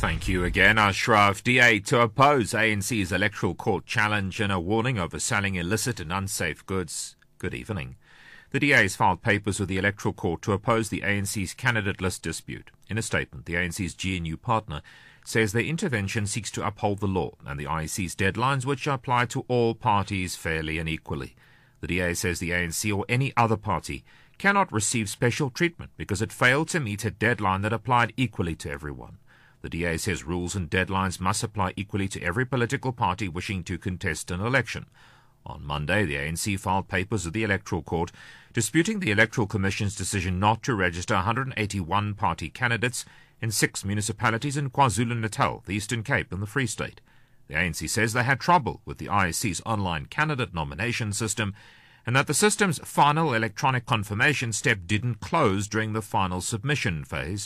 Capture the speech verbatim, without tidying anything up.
Thank you again, Ashraf. D A to oppose A N C's electoral court challenge and a warning over selling illicit and unsafe goods. Good evening. The D A has filed papers with the electoral court to oppose the A N C's candidate list dispute. In a statement, the A N C's G N U partner says their intervention seeks to uphold the law and the I E C's deadlines, which apply to all parties fairly and equally. The D A says the A N C or any other party cannot receive special treatment because it failed to meet a deadline that applied equally to everyone. The D A says rules and deadlines must apply equally to every political party wishing to contest an election. On Monday, the A N C filed papers with the Electoral Court disputing the Electoral Commission's decision not to register one hundred eighty-one party candidates in six municipalities in KwaZulu-Natal, the Eastern Cape and the Free State. The A N C says they had trouble with the I E C's online candidate nomination system and that the system's final electronic confirmation step didn't close during the final submission phase.